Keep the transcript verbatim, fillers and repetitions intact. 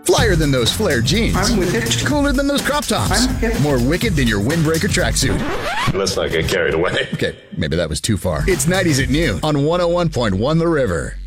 Flyer than those flare jeans. I'm with it. Cooler than those crop tops. I'm hip. More wicked than your windbreaker tracksuit. Let's not get carried away. Okay, maybe that was too far. It's nineties at noon on one oh one point one The River.